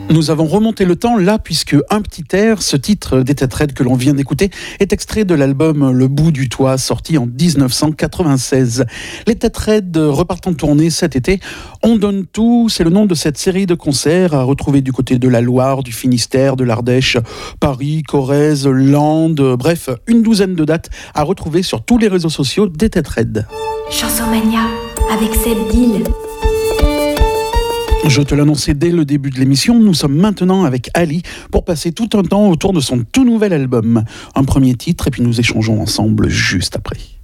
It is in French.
Nous avons remonté le temps là, puisque Un petit air, ce titre des Têtes Raides que l'on vient d'écouter, est extrait de l'album Le bout du toit, sorti en 1996. Les Têtes Raides repartent en tournée cet été. On donne tout, c'est le nom de cette série de concerts à retrouver du côté de la Loire, du Finistère, de l'Ardèche, Paris, Corrèze, Landes, bref, une douzaine de dates à retrouver sur tous les réseaux sociaux des Têtes Raides. Chansomania avec Seb Gill. Je te l'annonçais dès le début de l'émission, nous sommes maintenant avec Ali pour passer tout un temps autour de son tout nouvel album. Un premier titre et puis nous échangeons ensemble juste après.